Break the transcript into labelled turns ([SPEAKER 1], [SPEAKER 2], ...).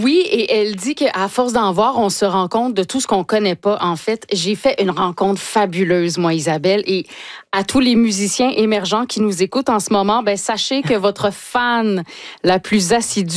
[SPEAKER 1] Oui, et elle dit qu'à force d'en voir, on se rend compte de tout ce qu'on connaît pas. En fait, j'ai fait une rencontre fabuleuse, moi, Isabelle, et à tous les musiciens émergents qui nous écoutent en ce moment, ben sachez que votre fan la plus assidue